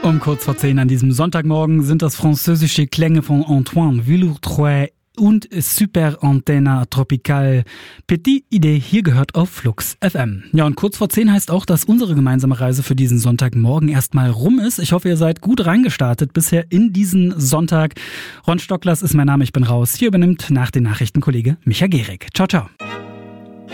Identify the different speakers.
Speaker 1: Um kurz vor 10 an diesem Sonntagmorgen sind das französische Klänge von Antoine Villotrouet und Super Antenne Tropical Petit Idee hier gehört auf Flux FM. Ja, und kurz vor 10 heißt auch, dass unsere gemeinsame Reise für diesen Sonntagmorgen erstmal rum ist. Ich hoffe, ihr seid gut reingestartet bisher in diesen Sonntag. Ron Stocklers ist mein Name, ich bin raus. Hier übernimmt nach den Nachrichten Kollege Micha Gehrig. Ciao, ciao.